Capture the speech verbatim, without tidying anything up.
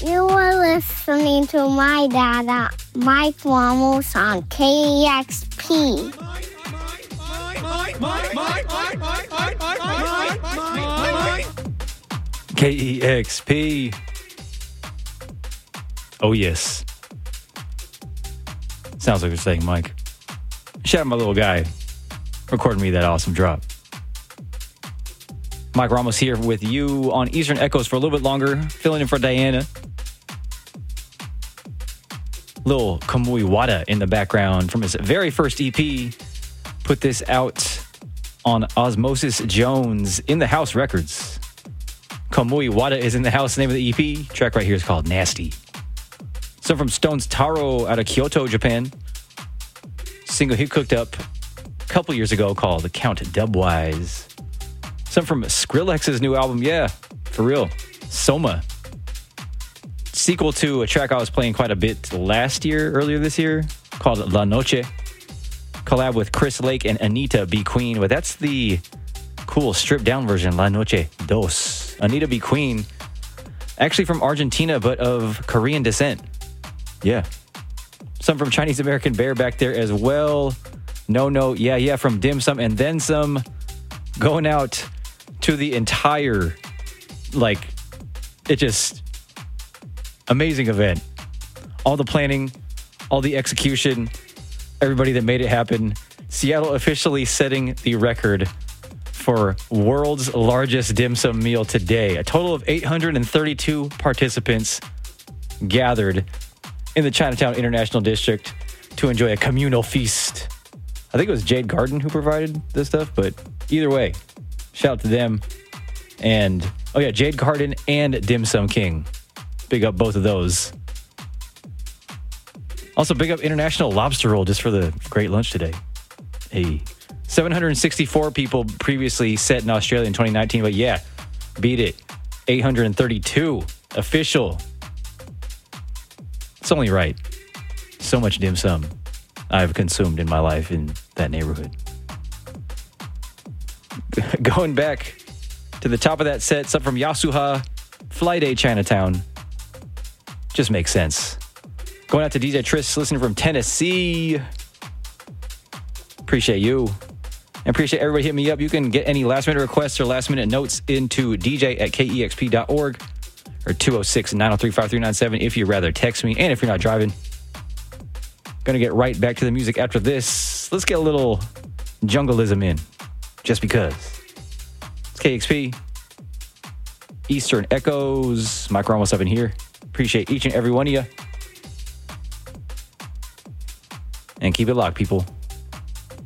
You are listening to my dada, Mike Ramos on K E X P. K E X P. Oh, yes. Sounds like you're saying, Mike. Shout out my little guy recording me that awesome drop. Mike Ramos here with you on Eastern Echoes for a little bit longer, filling in for Diana. Little Kamui Wada in the background from his very first E P. Put this out on Osmosis Jones in the House Records. Kamui Wada is in the house. The name of the E P track right here is called Nasty. Some from Stones Taro out of Kyoto, Japan. Single he cooked up a couple years ago called Count Dubwise. Some from Skrillex's new album, yeah, for real. Soma. Sequel to a track I was playing quite a bit last year, earlier this year, called La Noche. Collab with Chris Lake and Anita B. Queen, but that's the cool stripped down version, La Noche Dos. Anita B. Queen, actually from Argentina, but of Korean descent. Yeah. Some from Chinese American Bear back there as well. No, no, yeah, yeah, from Dim Sum and then some. Going out to the entire, like, it just, amazing event. All the planning, all the execution, everybody that made it happen. Seattle officially setting the record for world's largest dim sum meal today. A total of eight hundred thirty-two participants gathered in the Chinatown International District to enjoy a communal feast. I think it was Jade Garden who provided this stuff, but either way, shout out to them. And, oh yeah, Jade Garden and Dim Sum King. Big up both of those. Also, big up International Lobster Roll just for the great lunch today. Hey, seven hundred sixty-four people previously set in Australia in twenty nineteen, but yeah, beat it. eight hundred thirty-two official. It's only right. So much dim sum I've consumed in my life in that neighborhood. Going back to the top of that set, something from Yasuha, Fly Day Chinatown. Just makes sense. Going out to D J Tris, listening from Tennessee. Appreciate you. And appreciate everybody hitting me up. You can get any last minute requests or last minute notes into D J at K E X P dot org or two oh six, nine oh three, five three nine seven if you'd rather text me. And if you're not driving, gonna get right back to the music after this. Let's get a little jungleism in, just because. It's K X P, Eastern Echoes. Mike Ramos up in here. Appreciate each and every one of you. And keep it locked, people.